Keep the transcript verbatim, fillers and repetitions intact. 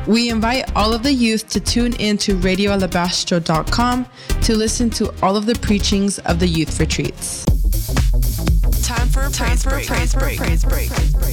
We invite all of the youth to tune in to radio alabastro dot com to listen to all of the preachings of the youth retreats. Time for a praise break. Praise break. Praise break.